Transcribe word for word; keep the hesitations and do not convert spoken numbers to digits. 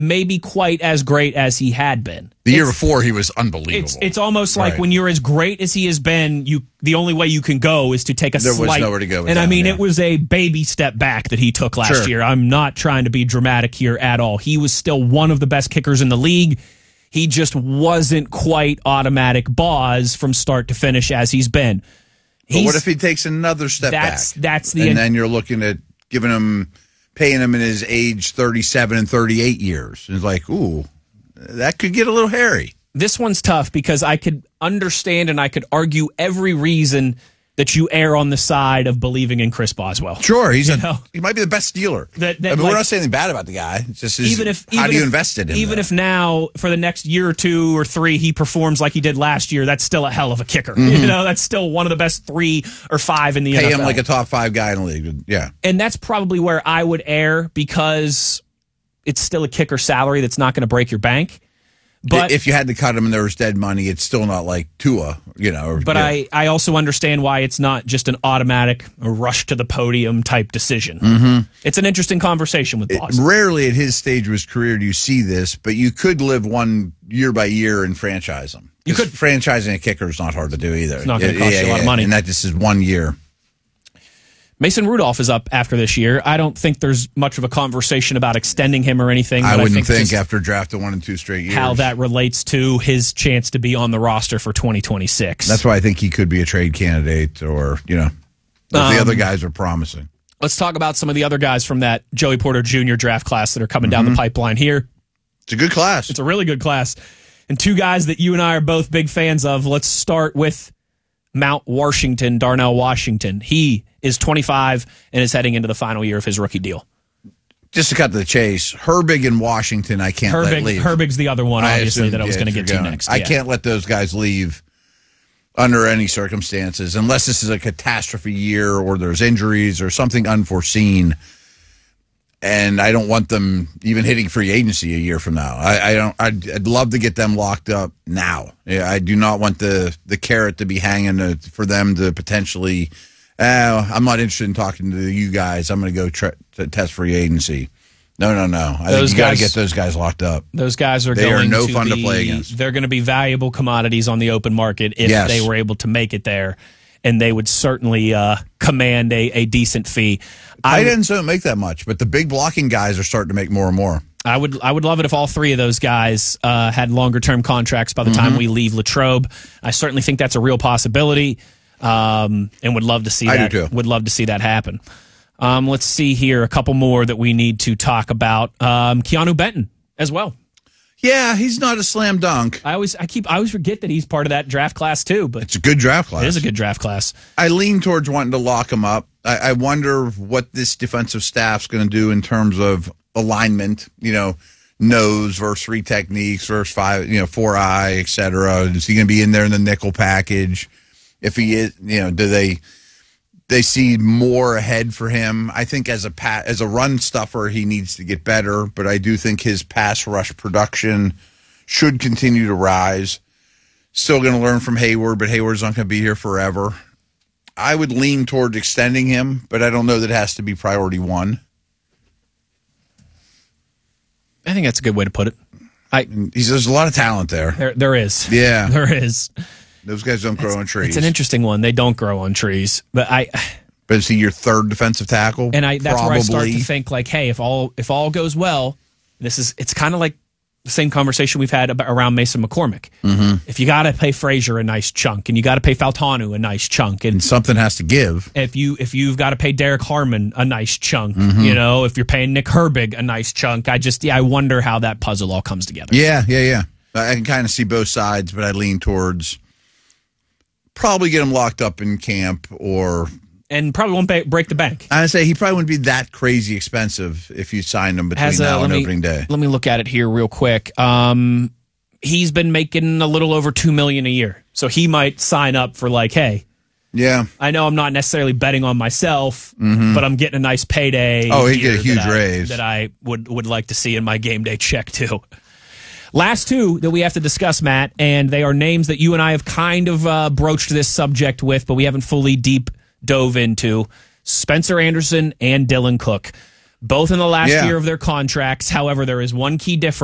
maybe quite as great as he had been. The year It's- before, he was unbelievable. It's it's almost like Right. when you're as great as he has been, you the only way you can go is to take a There was slight. nowhere to go with and I that, mean, yeah. it was a baby step back that he took last Sure. year. I'm not trying to be dramatic here at all. He was still one of the best kickers in the league. He just wasn't quite automatic Boz from start to finish as he's been. But He's, what if he takes another step that's back? that's the and then you're looking at giving him, paying him in his age thirty-seven and thirty-eight years. It's like, ooh, that could get a little hairy. This one's tough because I could understand and I could argue every reason that you err on the side of believing in Chris Boswell. Sure, he's You a, know? he might be the best dealer. That- that, I mean, like- we're not saying anything bad about the guy. It's just his, even if how even do you if, invest in him? Even though? if now for the next year or two or three he performs like he did last year, that's still a hell of a kicker. Mm-hmm. You know, that's still one of the best three or five in the pay N F L. him like a top five guy in the league. Yeah. And that's probably where I would err because it's still a kicker salary that's not going to break your bank. But if you had to cut him and there was dead money, it's still not like Tua, you know. Or, But yeah. I, I also understand why it's not just an automatic a rush to the podium type decision. Mm-hmm. It's an interesting conversation with Boss. Rarely at his stage of his career do you see this, but you could live one year by year and franchise him. You could. Franchising a kicker is not hard to do either. It's not gonna cost you a lot of money. And that just is one year. Mason Rudolph is up after this year. I don't think there's much of a conversation about extending him or anything. I but wouldn't I think, think, just after drafting one and two straight years. how that relates to his chance to be on the roster for twenty twenty-six. That's why I think he could be a trade candidate, or, you know, if Um, the other guys are promising. Let's talk about some of the other guys from that Joey Porter Junior draft class that are coming down the pipeline here. It's a good class. It's a really good class. And two guys that you and I are both big fans of. Let's start with Mount Washington, Darnell Washington. He is twenty-five and is heading into the final year of his rookie deal. Just to cut to the chase, Herbig and Washington, I can't let Herbig, leave. Herbig's the other one, I obviously, assume, that I was yeah, going to you're get to going. next. I Yeah. can't let those guys leave under any circumstances, unless this is a catastrophe year or there's injuries or something unforeseen. And I don't want them even hitting free agency a year from now. I, I don't. I'd, I'd love to get them locked up now. Yeah, I do not want the the carrot to be hanging to, for them to potentially. Uh, I'm not interested in talking to you guys. I'm going to go tra- to test free agency. No, no, no. I Those think you got to guys- get those guys locked up. Those guys are They are going no to fun to be, play against. They're going to be valuable commodities on the open market if Yes. they were able to make it there, and they would certainly uh, command a, a decent fee. I I, didn't don't make that much, but the big blocking guys are starting to make more and more. I would I would love it if all three of those guys uh, had longer term contracts by the time we leave Latrobe. I certainly think that's a real possibility, um, and would love to see I that. do too. Would love to see that happen. Um, let's see here, a couple more that we need to talk about. Um, Keanu Benton as well. Yeah, he's not a slam dunk. I always I keep I always forget that he's part of that draft class too, but It's a good draft class. it is a good draft class. I lean towards wanting to lock him up. I, I wonder what this defensive staff's going to do in terms of alignment. You know, nose versus three techniques versus five, you know, four eye, et cetera. Is he going to be in there in the nickel package? If he is, you know, do they they see more ahead for him? I think as a pa- as a run stuffer, he needs to get better, but I do think his pass rush production should continue to rise. Still going to learn from Hayward, but Hayward's not going to be here forever. I would lean towards extending him, but I don't know that it has to be priority one. I think that's a good way to put it. I He's, there's a lot of talent there. there there is. Yeah. There is. Those guys don't grow on trees. It's an interesting one. They don't grow on trees. But I But is he your third defensive tackle? and I that's Probably. where I start to think like, hey, if all if all goes well, this is it's kind of like the same conversation we've had about, around Mason McCormick. Mm-hmm. If you got to pay Frazier a nice chunk, and you got to pay Faltanu a nice chunk, and And something has to give. if you if you've got to pay Derek Harmon a nice chunk, Mm-hmm. you know, if you're paying Nick Herbig a nice chunk, I just yeah, I wonder how that puzzle all comes together. Yeah, yeah, yeah. I can kind of see both sides, but I lean towards probably get him locked up in camp, or And probably won't ba- break the bank. I'd say he probably wouldn't be that crazy expensive if you signed him between Has a, now let and me, opening day. Let me look at it here real quick. Um, he's been making a little over two million a year, so he might sign up for like, hey, Yeah. I know I'm not necessarily betting on myself, but I'm getting a nice payday. Oh, he'd here get a huge that I, raise. that I would would like to see in my game day check too. Last two that we have to discuss, Matt, and they are names that you and I have kind of uh, broached this subject with, but we haven't fully deep dove into. Spencer Anderson and Dylan Cook. both in the last Yeah. year of their contracts. However, there is one key difference.